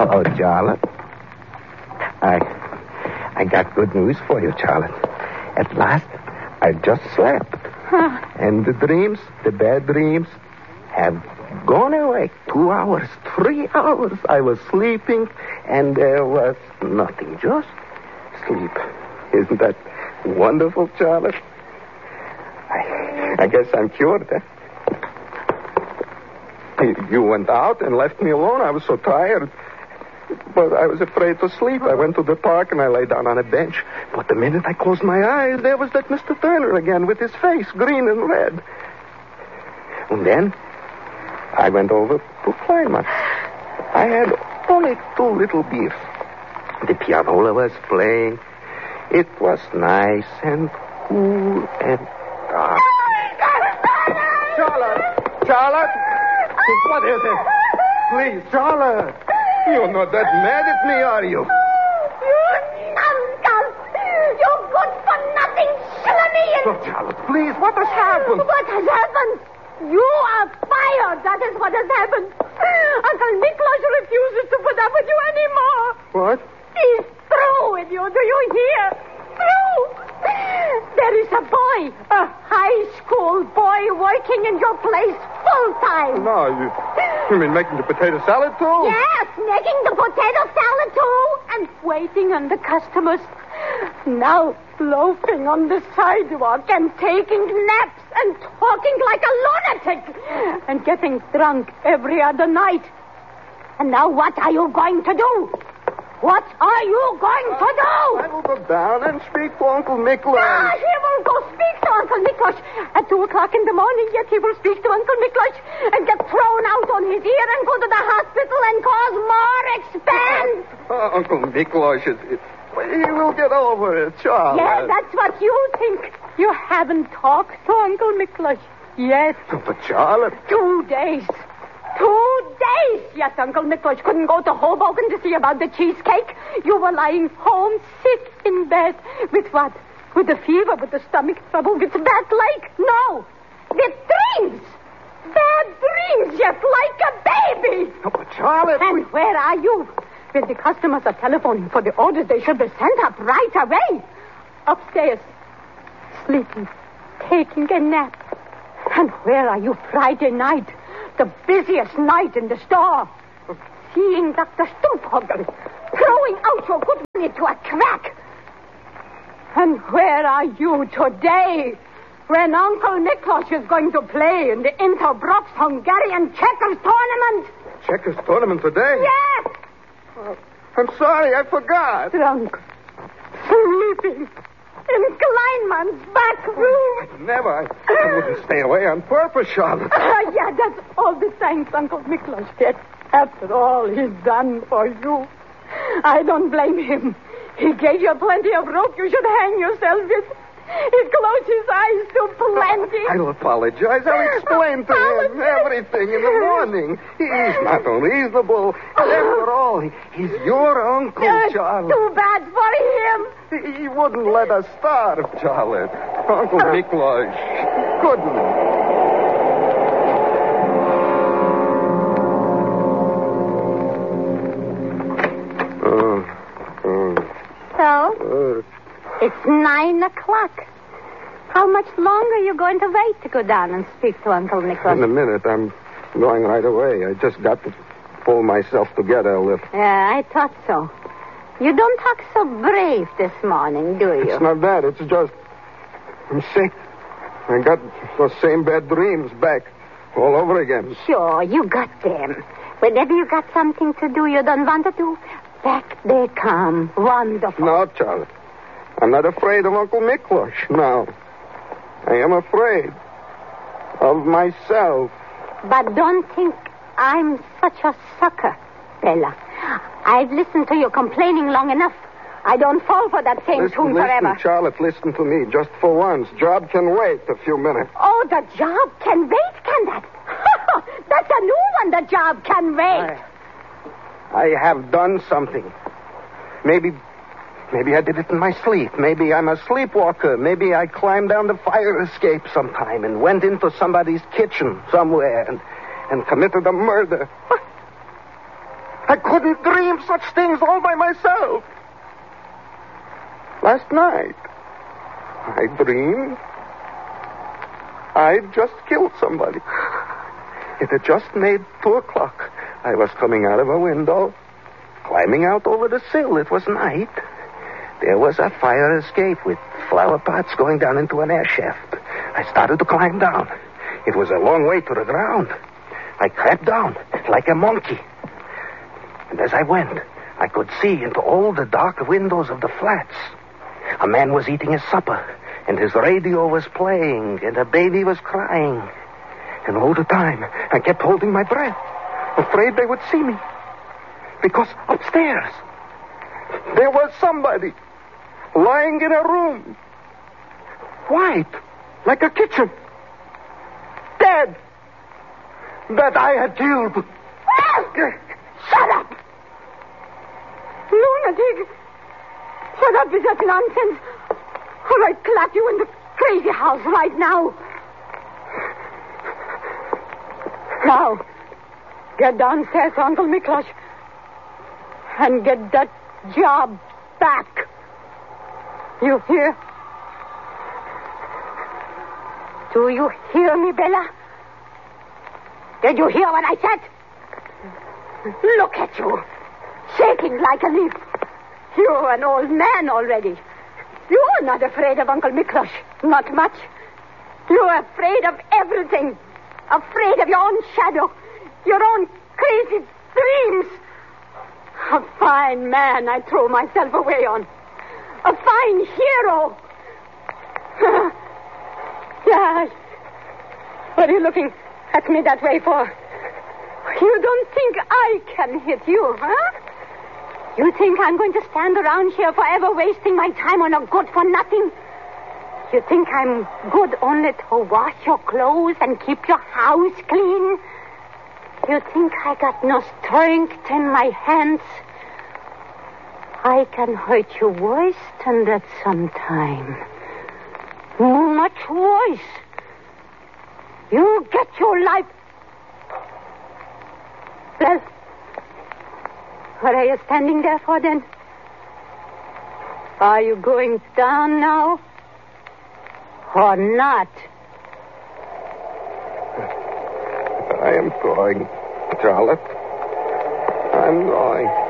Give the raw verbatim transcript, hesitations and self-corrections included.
Hello, Charlotte. I, I got good news for you, Charlotte. At last, I just slept. Huh. And the dreams, the bad dreams, have gone away. Two hours, three hours. I was sleeping, and there was nothing, just sleep. Isn't that wonderful, Charlotte? I, I guess I'm cured, huh? You went out and left me alone. I was so tired. But I was afraid to sleep. I went to the park and I lay down on a bench. But the minute I closed my eyes, there was that Mister Turner again with his face green and red. And then I went over to Kleinman. I had only two little beers. The pianola was playing. It was nice and cool and dark. Charlotte! Charlotte! What is it? Please, Charlotte. You're not that mad at me, are you? You numbskull! You good-for-nothing schlemian! Oh, Charlotte, please, what has happened? What has happened? You are fired. That is what has happened. Uncle Miklos refuses to put up with you anymore. What? He's through with you. Do you hear? Through. There is a boy, a high school boy, working in your place full time. No, you, you mean making the potato salad, too? Yes, making the potato salad, too, and waiting on the customers. Now loafing on the sidewalk and taking naps and talking like a lunatic and getting drunk every other night. And now what are you going to do? What are you going to do? I will go down and speak to Uncle Miklos. Ah, he will go speak to Uncle Miklos. At two o'clock in the morning, yet he will speak to Uncle Miklos and get thrown out on his ear and go to the hospital and cause more expense. Oh, Uncle Miklos, it, it, he will get over it, Charlotte. Yes, that's what you think. You haven't talked to Uncle Miklos yet. Oh, but Charlotte... Two days. Two days! Yes, Uncle Miklos couldn't go to Hoboken to see about the cheesecake. You were lying home, sick in bed. With what? With the fever, with the stomach trouble, with bad leg? No! With dreams! Bad dreams, yes, like a baby! Oh, but Charlotte... And we... where are you? When the customers are telephoning for the orders, they should be sent up right away. Upstairs, sleeping, taking a nap. And where are you Friday night? The busiest night in the store. Seeing Doctor Stoophoger throwing out your good money to a crack. And where are you today when Uncle Miklos is going to play in the Interbrox Hungarian checkers tournament? Checkers tournament today? Yes! Uh, I'm sorry, I forgot. Drunk. Sleeping. In Kleinman's back room. Never. I, I wouldn't stay away on purpose, Charlotte. Uh, yeah, that's all the thanks Uncle Miklos gets. After all he's done for you. I don't blame him. He gave you plenty of rope you should hang yourself with. He closed his eyes to plenty. I'll apologize. I'll explain to him everything in the morning. He's not unreasonable. And after all, he, he's your uncle, Uh, Charlotte. too bad for him. He, he wouldn't let us starve, Charlotte. Uncle Miklos couldn't. So, it's nine o'clock. How much longer are you going to wait to go down and speak to Uncle Miklos? In a minute. I'm going right away. I just got to pull myself together a little. Yeah, I thought so. You don't talk so brave this morning, do you? It's not that. It's just I'm sick. I got those same bad dreams back all over again. Sure, you got them. Whenever you got something to do you don't want to do, back they come. Wonderful. No, Charlotte. I'm not afraid of Uncle Miklos. No. I am afraid of myself. But don't think I'm such a sucker, Bella. I've listened to you complaining long enough. I don't fall for that same listen, tune listen, forever. Charlotte, listen to me just for once. Job can wait a few minutes. Oh, the job can wait, can that? That's a new one, the job can wait. I, I have done something. Maybe, maybe I did it in my sleep. Maybe I'm a sleepwalker. Maybe I climbed down the fire escape sometime and went into somebody's kitchen somewhere and, and committed a murder. I couldn't dream such things all by myself. Last night, I dreamed I'd just killed somebody. It had just made two o'clock. I was coming out of a window, climbing out over the sill. It was night. There was a fire escape with flower pots going down into an air shaft. I started to climb down. It was a long way to the ground. I crept down like a monkey. And as I went, I could see into all the dark windows of the flats. A man was eating his supper, and his radio was playing, and a baby was crying. And all the time, I kept holding my breath, afraid they would see me. Because upstairs, there was somebody lying in a room, white, like a kitchen, dead, that I had killed. Shut up! Lunatic! Shut up with that nonsense, or I'd clap you in the crazy house right now. Now, get downstairs, Uncle Miklos, and get that job back. You hear? Do you hear me, Bella? Did you hear what I said? Look at you, shaking like a leaf. You're an old man already. You're not afraid of Uncle Miklos, not much. You're afraid of everything. Afraid of your own shadow, your own crazy dreams. A fine man I throw myself away on. A fine hero. Yeah. What are you looking at me that way for? You don't think I can hit you, huh? You think I'm going to stand around here forever wasting my time on a good-for-nothing? You think I'm good only to wash your clothes and keep your house clean? You think I got no strength in my hands? I can hurt you worse than that sometime. Much worse. You get your life. Well, what are you standing there for then? Are you going down now? Or not? I am going, Charlotte. I'm going.